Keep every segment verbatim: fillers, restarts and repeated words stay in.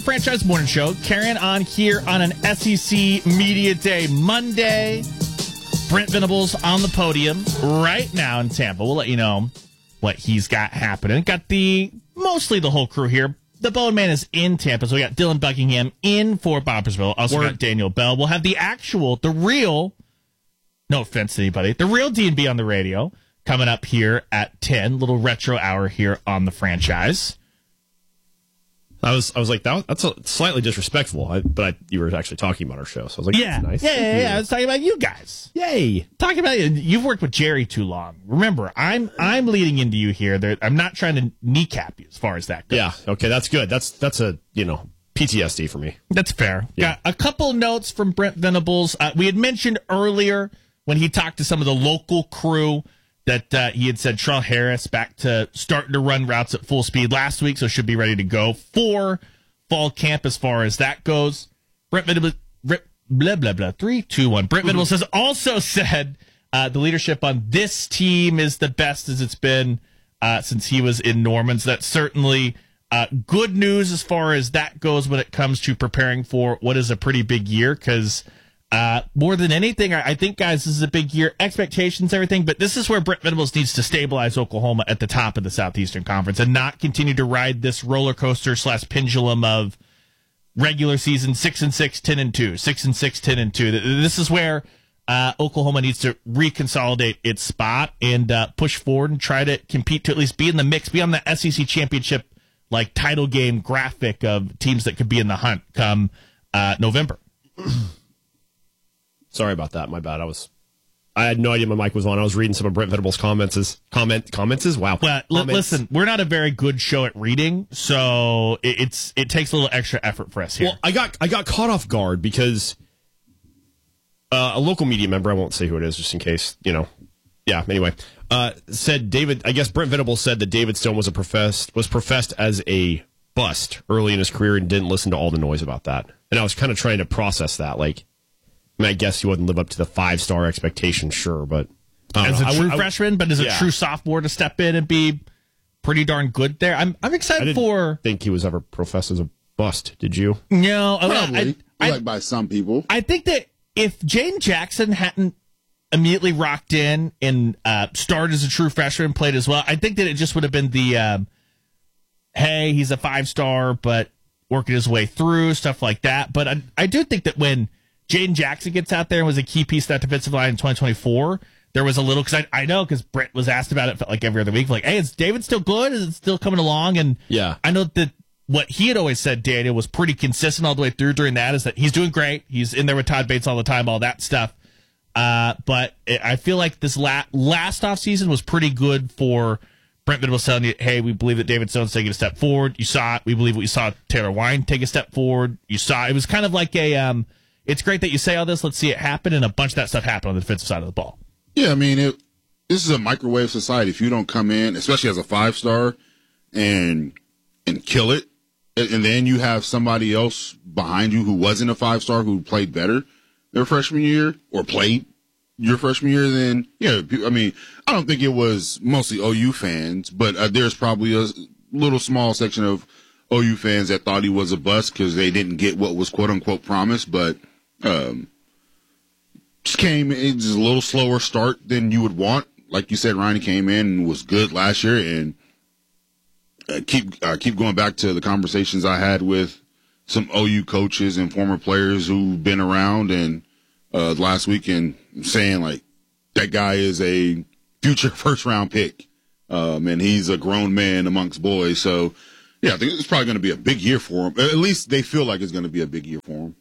Franchise Morning Show, carrying on here on an S E C Media Day Monday. Brent Venables on the podium right now in Tampa. We'll let you know what he's got happening. Got the mostly the whole crew here. The Bone Man is in Tampa, so we got Dylan Buckingham in for Boppersville. Also Word. got Daniel Bell. We'll have the actual, the real, no offense to anybody, the real D and B on the radio coming up here at ten. Little retro hour here on the franchise. I was I was like, that, that's a, slightly disrespectful, I, but I, you were actually talking about our show, so I was like, Yeah, that's nice. yeah, yeah, yeah. I was talking about you guys. Yay. Talking about you. You've worked with Jerry too long. Remember, I'm I'm leading into you here. There, I'm not trying to kneecap you as far as that goes. Yeah, okay, that's good. That's that's a, you know, P T S D for me. That's fair. Yeah. Got a couple notes from Brent Venables. Uh, we had mentioned earlier when he talked to some of the local crew that uh, he had said Trell Harris back to starting to run routes at full speed last week, so should be ready to go for fall camp as far as that goes. Brent Venables, blah, blah, blah, three, two, one. Brent Venables has also said uh, the leadership on this team is the best as it's been uh, since he was in Norman. So that's certainly uh, good news as far as that goes when it comes to preparing for what is a pretty big year, because uh, more than anything, I, I think, guys, this is a big year. Expectations, everything, but this is where Brent Venables needs to stabilize Oklahoma at the top of the Southeastern Conference and not continue to ride this roller coaster slash pendulum of regular season six and six, ten and two, six and six, ten and two. This is where uh, Oklahoma needs to reconsolidate its spot and uh, push forward and try to compete to at least be in the mix, be on the S E C championship like title game graphic of teams that could be in the hunt come uh, November. Sorry about that. My bad. I was, I had no idea my mic was on. I was reading some of Brent Venables' comments. As, comment comments is wow. Well, li- Comments. listen, we're not a very good show at reading, so it, it's it takes a little extra effort for us here. Well, I got I got caught off guard because uh, a local media member, I won't say who it is, just in case, you know. Yeah. Anyway, uh, said David. I guess Brent Venables said that David Stone was a professed was professed as a bust early in his career and didn't listen to all the noise about that. And I was kind of trying to process that, like. I mean, I guess he wouldn't live up to the five-star expectation, sure, but... As know. a true I, I, freshman, but as yeah. a true sophomore to step in and be pretty darn good there. I'm I'm I excited didn't for... think he was ever professed as a bust, did you? No, I- Probably, I, I, like by some people. I think that if Jaden Jackson hadn't immediately rocked in and uh, started as a true freshman, played as well, I think that it just would have been the, um, hey, he's a five-star, but working his way through, stuff like that. But I, I do think that when Jaden Jackson gets out there and was a key piece of that defensive line in twenty twenty-four, there was a little, because I, I know, because Brent was asked about it felt like every other week, like, hey, is David still good? Is it still coming along? And Yeah. I know that what he had always said, Daniel, was pretty consistent all the way through during that, is that he's doing great. He's in there with Todd Bates all the time, all that stuff. Uh, but it, I feel like this la- last offseason was pretty good for Brent Venables telling you, hey, we believe that David Stone's taking a step forward. You saw it. We believe what you saw Taylor Wine take a step forward. You saw it. was kind of like a, um, it's great that you say all this. Let's see it happen. And a bunch of that stuff happened on the defensive side of the ball. Yeah, I mean, it, this is a microwave society. If you don't come in, especially as a five-star, and and kill it, and, and then you have somebody else behind you who wasn't a five-star who played better their freshman year or played your freshman year, then, yeah, I mean, I don't think it was mostly O U fans, but uh, there's probably a little small section of O U fans that thought he was a bust because they didn't get what was quote-unquote promised, but um, just came in just a little slower start than you would want. Like you said, Ryan came in and was good last year, and uh, keep uh, keep going back to the conversations I had with some O U coaches and former players who've been around and uh, last week, and saying like that guy is a future first round pick, um, and he's a grown man amongst boys. So yeah, I think it's probably going to be a big year for him. At least they feel like it's going to be a big year for him.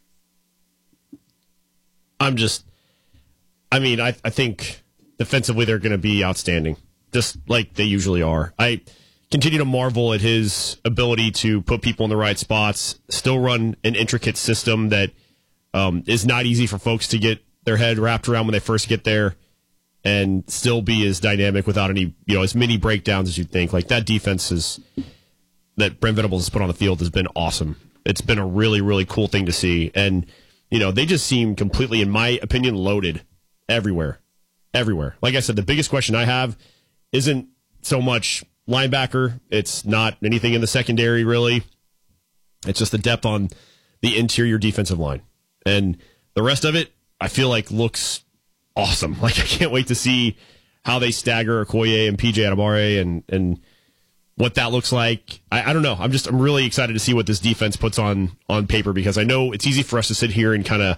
I'm just, I mean, I, I think defensively they're going to be outstanding, just like they usually are. I continue to marvel at his ability to put people in the right spots, still run an intricate system that um, is not easy for folks to get their head wrapped around when they first get there, and still be as dynamic without any, you know, as many breakdowns as you'd think. Like that defense is, that Brent Venables has put on the field has been awesome. It's been a really, really cool thing to see. And, you know, they just seem completely, in my opinion, loaded everywhere. Everywhere. Like I said, the biggest question I have isn't so much linebacker. It's not anything in the secondary, really. It's just the depth on the interior defensive line. And the rest of it, I feel like looks awesome. Like, I can't wait to see how they stagger Okoye and P J Adebawore and, and what that looks like. I, I don't know. I'm just, I'm really excited to see what this defense puts on, on paper, because I know it's easy for us to sit here and kind of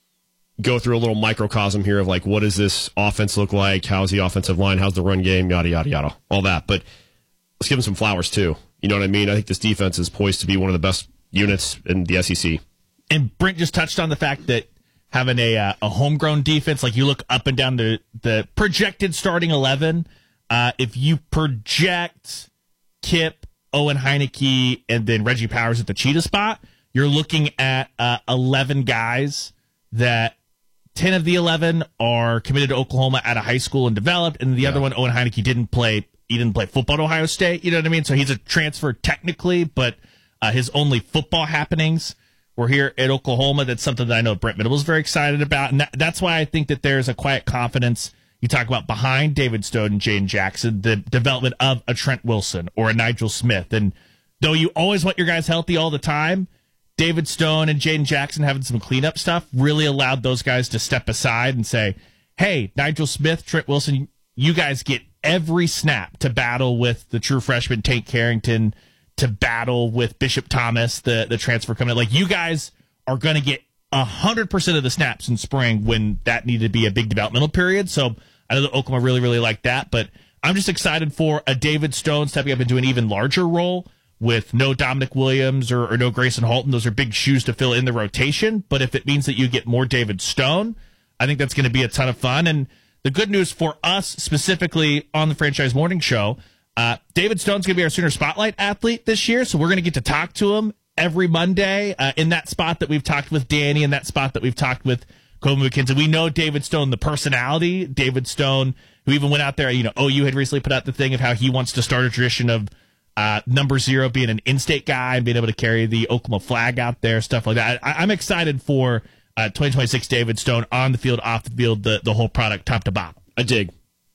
go through a little microcosm here of like, what does this offense look like? How's the offensive line? How's the run game? Yada, yada, yada. All that. But let's give them some flowers too. You know what I mean? I think this defense is poised to be one of the best units in the S E C. And Brent just touched on the fact that having a uh, a homegrown defense, like you look up and down the, the projected starting eleven, uh, if you project Kip, Owen Heineke, and then Reggie Powers at the cheetah spot, you're looking at uh, eleven guys that ten of the eleven are committed to Oklahoma out of high school and developed, and the yeah. other one, Owen Heineke, didn't play he didn't play football at Ohio State, you know what I mean? So he's a transfer technically, but uh, his only football happenings were here at Oklahoma. That's something that I know Brent Venables is very excited about, and that, that's why I think that there's a quiet confidence. You talk about behind David Stone and Jane Jackson, the development of a Trent Wilson or a Nigel Smith. And though you always want your guys healthy all the time, David Stone and Jaden Jackson having some cleanup stuff really allowed those guys to step aside and say, hey, Nigel Smith, Trent Wilson, you guys get every snap to battle with the true freshman Tank Carrington, to battle with Bishop Thomas, the, the transfer coming in. Like, you guys are going to get one hundred percent of the snaps in spring when that needed to be a big developmental period. So I know that Oklahoma really, really liked that. But I'm just excited for a David Stone stepping up into an even larger role with no Dominic Williams or, or no Grayson Halton. Those are big shoes to fill in the rotation. But if it means that you get more David Stone, I think that's going to be a ton of fun. And the good news for us specifically on the Franchise Morning Show, uh, David Stone's going to be our Sooner Spotlight athlete this year. So we're going to get to talk to him every Monday uh, in that spot that we've talked with Danny, in that spot that we've talked with Coleman McKenzie. We know David Stone, the personality. David Stone, who even went out there, you know, O U had recently put out the thing of how he wants to start a tradition of uh, number zero being an in-state guy and being able to carry the Oklahoma flag out there, stuff like that. I, I'm excited for uh, twenty twenty-six David Stone on the field, off the field, the, the whole product, top to bottom. I dig.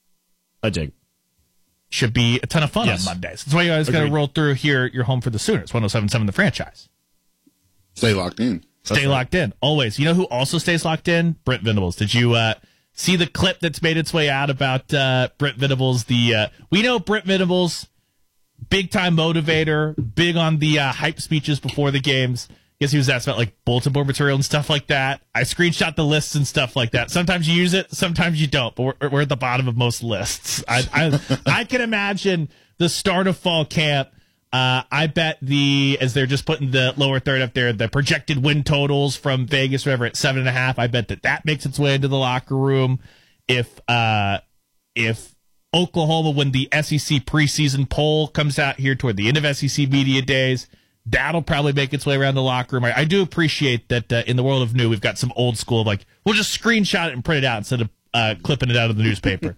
I dig. Should be a ton of fun yes. on Mondays. That's why you guys got to roll through here. You're home for the Sooners, one oh seven point seven The Franchise. Stay locked in. Stay That's locked right. in. Always. You know who also stays locked in? Brent Venables. Did you uh, see the clip that's made its way out about uh, Brent Venables? The uh, we know Brent Venables, big-time motivator, big on the uh, hype speeches before the games. I guess he was asked about like bulletin board material and stuff like that. I screenshot the lists and stuff like that. Sometimes you use it, sometimes you don't, but we're, we're at the bottom of most lists. I, I, I can imagine the start of fall camp. Uh, I bet the, as they're just putting the lower third up there, the projected win totals from Vegas, whatever, at seven and a half. I bet that that makes its way into the locker room. If, uh, if Oklahoma, when the S E C preseason poll comes out here toward the end of S E C media days, that'll probably make its way around the locker room. I, I do appreciate that uh, in the world of new, we've got some old school, like, we'll just screenshot it and print it out instead of uh, clipping it out of the newspaper.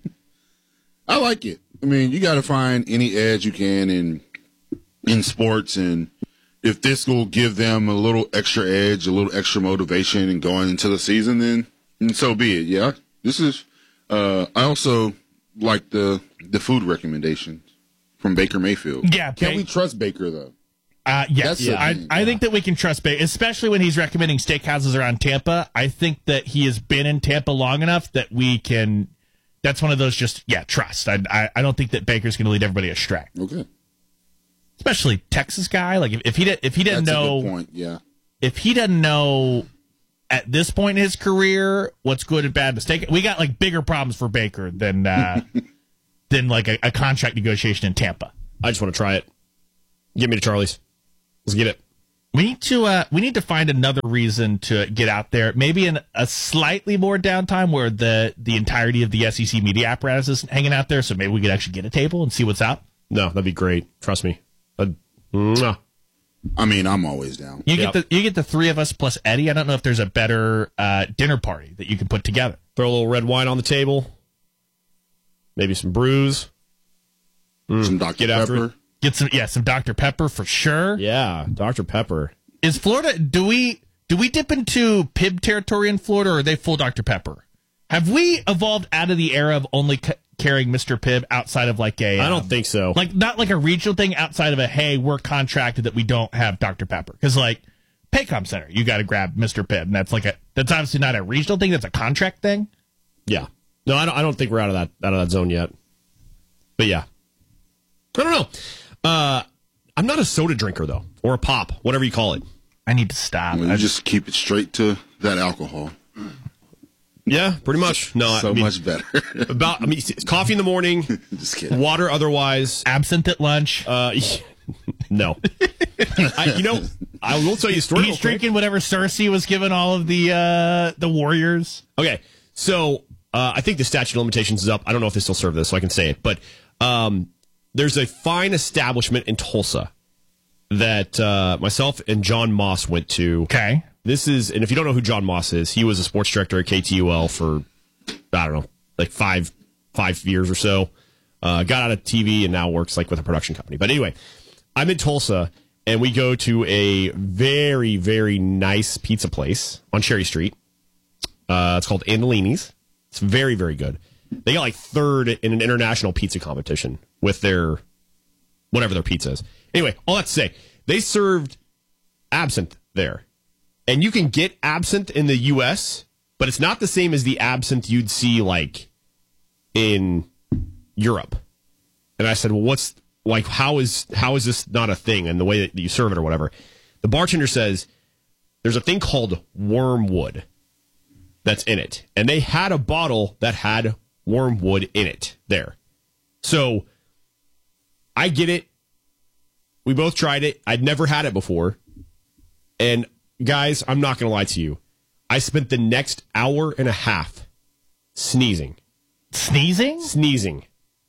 I like it. I mean, you got to find any edge you can in in sports, and if this will give them a little extra edge, a little extra motivation and going into the season, then and so be it. Yeah, this is. Uh, I also like the the food recommendations from Baker Mayfield. Yeah, can ba- we trust Baker though? Uh, yes, yeah. I, I think that we can trust Baker, especially when he's recommending steakhouses around Tampa. I think that he has been in Tampa long enough that we can. That's one of those just yeah trust. I I, I don't think that Baker's going to lead everybody astray. Okay. Especially Texas guy, like if, if he did, if he didn't That's know, a good point. Yeah, if he doesn't know at this point in his career what's good and bad to steak, we got like bigger problems for Baker than uh, than like a, a contract negotiation in Tampa. I just want to try it. Get me to Charlie's. Let's get it. We need to uh, we need to find another reason to get out there. Maybe in a slightly more downtime where the the entirety of the S E C media apparatus is hanging out there. So maybe we could actually get a table and see what's out. No, that'd be great. Trust me. Uh, I mean, I'm always down. You Yep. get the you get the three of us plus Eddie. I don't know if there's a better uh, dinner party that you can put together. Throw a little red wine on the table. Maybe some brews. Some Doctor Get after Pepper. it. Get some yeah some Doctor Pepper for sure. Yeah, Doctor Pepper. Is Florida? Do we do we dip into P I B territory in Florida, or are they full Doctor Pepper? Have we evolved out of the era of only c- carrying Mister Pibb outside of like a. I don't um, think so. Like not like a regional thing outside of a hey, we're contracted that we don't have Doctor Pepper because like Paycom Center, you got to grab Mister Pibb, and that's like a that's obviously not a regional thing. That's a contract thing. Yeah. No, I don't. I don't think we're out of that out of that zone yet. But yeah, I don't know. Uh, I'm not a soda drinker though, or a pop, whatever you call it. I need to stop. Well, I you just keep it straight to that alcohol. Yeah, pretty much. No, So I mean, much better. about. I mean, it's coffee in the morning, Just kidding. water otherwise. absinthe at lunch. Uh, no. I, you know, I will tell you a story. real He's quick. drinking whatever Cersei was giving all of the uh, the warriors. Okay, so uh, I think the statute of limitations is up. I don't know if they still serve this, so I can say it. But um, there's a fine establishment in Tulsa that uh, myself and John Moss went to. Okay. This is, and if you don't know who John Moss is, he was a sports director at K T U L for, I don't know, like five five years or so. Uh, got out of T V and now works like with a production company. But anyway, I'm in Tulsa, and we go to a very, very nice pizza place on Cherry Street. Uh, it's called Andolini's. It's very, very good. They got like third in an international pizza competition with their, whatever their pizza is. Anyway, all that to say, they served absinthe there. And you can get absinthe in the U S, but it's not the same as the absinthe you'd see like in Europe. And I said, well, what's like, how is, how is this not a thing in the way that you serve it or whatever? The bartender says there's a thing called wormwood that's in it. And they had a bottle that had wormwood in it there. So I get it. We both tried it. I'd never had it before. And guys, I'm not going to lie to you. I spent the next hour and a half sneezing. Sneezing? Sneezing.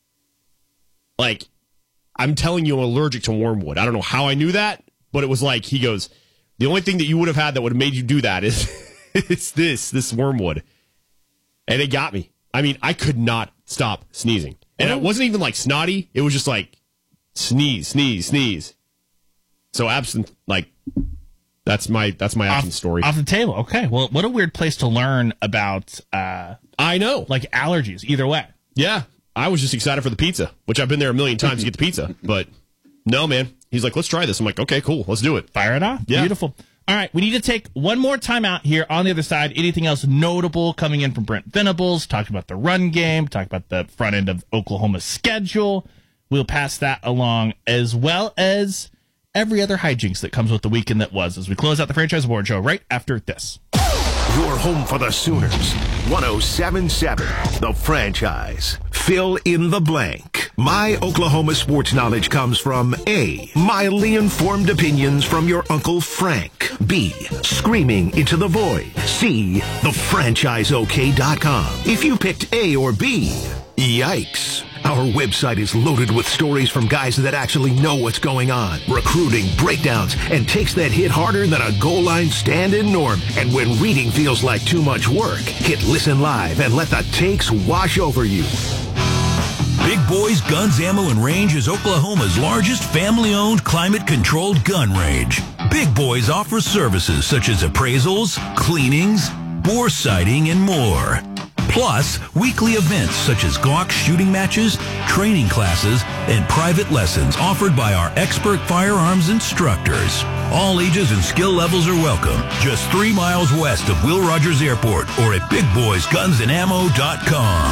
Like, I'm telling you I'm allergic to wormwood. I don't know how I knew that, but it was like, he goes, the only thing that you would have had that would have made you do that is it's this, this wormwood. And it got me. I mean, I could not stop sneezing. And it wasn't even like snotty. It was just like sneeze, sneeze, sneeze. So absinthe, like, That's my that's my absinthe story. Off the table. Okay. Well, what a weird place to learn about uh I know. like allergies either way. Yeah. I was just excited for the pizza, which I've been there a million times to get the pizza. But no, man. He's like, let's try this. I'm like, okay, cool. Let's do it. Fire it off. Yeah. Beautiful. All right. We need to take one more time out here on the other side. Anything else notable coming in from Brent Venables? Talk about the run game. Talk about the front end of Oklahoma's schedule. We'll pass that along as well as every other hijinks that comes with the weekend that was as we close out the Franchise Award Show right after this. Your home for the Sooners. one oh seven point seven, The Franchise. Fill in the blank. My Oklahoma sports knowledge comes from A, mildly informed opinions from your Uncle Frank. B, screaming into the void. C, the franchise O K dot com. If you picked A or B, yikes. Our website is loaded with stories from guys that actually know what's going on. Recruiting, breakdowns, and takes that hit harder than a goal line stand-in norm. And when reading feels like too much work, hit Listen Live and let the takes wash over you. Big Boys Guns, Ammo, and Range is Oklahoma's largest family-owned, climate-controlled gun range. Big Boys offers services such as appraisals, cleanings, bore sighting, and more. Plus, weekly events such as Glock shooting matches, training classes, and private lessons offered by our expert firearms instructors. All ages and skill levels are welcome. Just three miles west of Will Rogers Airport or at big boys guns and ammo dot com.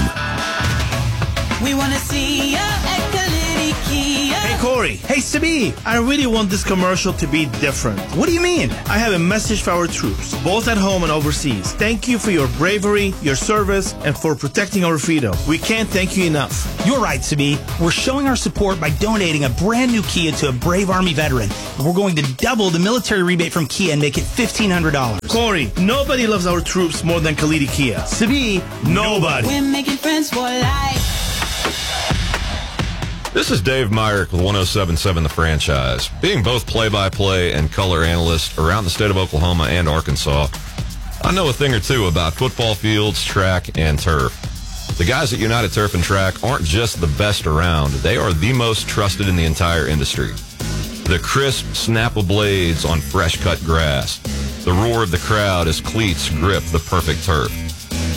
We want to see ya at Kalidi Kia. Hey, Corey. Hey, Sabi. I really want this commercial to be different. What do you mean? I have a message for our troops, both at home and overseas. Thank you for your bravery, your service, and for protecting our freedom. We can't thank you enough. You're right, Sabi. We're showing our support by donating a brand new Kia to a brave Army veteran. We're going to double the military rebate from Kia and make it fifteen hundred dollars. Corey, nobody loves our troops more than Kalidi Kia. Sabi, nobody. We're making friends for life. This is Dave Myrick with one oh seven point seven The Franchise. Being both play-by-play and color analyst around the state of Oklahoma and Arkansas, I know a thing or two about football fields, track, and turf. The guys at United Turf and Track aren't just the best around. They are the most trusted in the entire industry. The crisp snap of blades on fresh-cut grass. The roar of the crowd as cleats grip the perfect turf.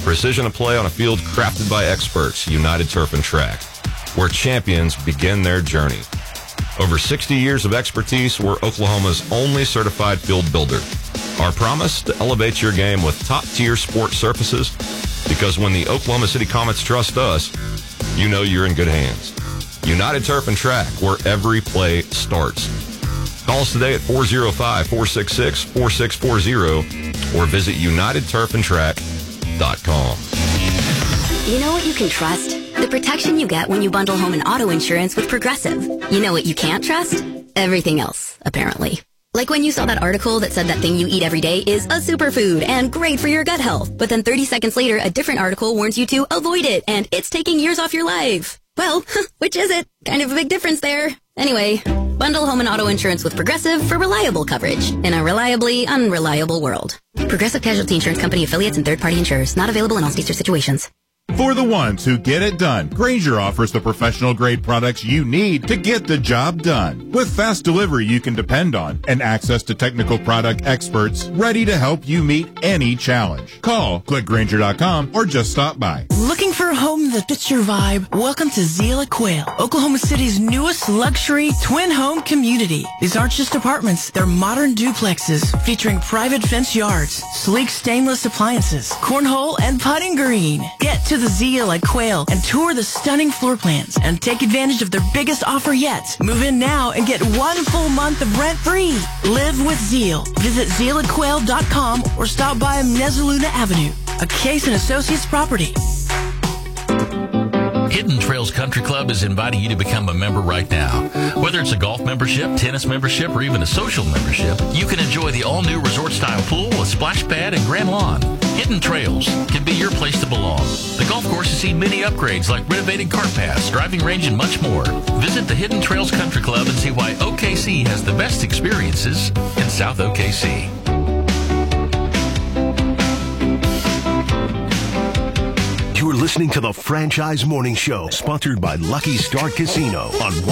Precision of play on a field crafted by experts, United Turf and Track, where champions begin their journey. Over sixty years of expertise, we're Oklahoma's only certified field builder. Our promise to elevate your game with top-tier sport surfaces, because when the Oklahoma City Comets trust us, you know you're in good hands. United Turf and Track, where every play starts. Call us today at four oh five, four six six, four six four zero or visit united turf and track dot com. You know what you can trust? The protection you get when you bundle home and auto insurance with Progressive. You know what you can't trust? Everything else, apparently. Like when you saw that article that said that thing you eat every day is a superfood and great for your gut health. But then thirty seconds later, a different article warns you to avoid it and it's taking years off your life. Well, which is it? Kind of a big difference there. Anyway, bundle home and auto insurance with Progressive for reliable coverage in a reliably unreliable world. Progressive Casualty Insurance Company affiliates and third-party insurers. Not available in all states or situations. For the ones who get it done, Grainger offers the professional-grade products you need to get the job done. With fast delivery you can depend on and access to technical product experts ready to help you meet any challenge. Call, click Grainger dot com, or just stop by. Looking for a home that fits your vibe? Welcome to Zeal at Quail, Oklahoma City's newest luxury twin home community. These aren't just apartments, they're modern duplexes featuring private fence yards, sleek stainless appliances, cornhole, and putting green. Get to the Zeal at Quail and tour the stunning floor plans and take advantage of their biggest offer yet. Move in now and get one full month of rent free. Live with Zeal. Visit zeal at quail dot com or stop by Mezzaluna Avenue, a Case and Associates property. Hidden Trails Country Club is inviting you to become a member right now. Whether it's a golf membership, tennis membership, or even a social membership, you can enjoy the all-new resort-style pool with splash pad and grand lawn. Hidden Trails can be your place to belong. The golf course has seen many upgrades like renovated cart paths, driving range, and much more. Visit the Hidden Trails Country Club and see why O K C has the best experiences in South O K C. You're listening to the Franchise Morning Show, sponsored by Lucky Start Casino on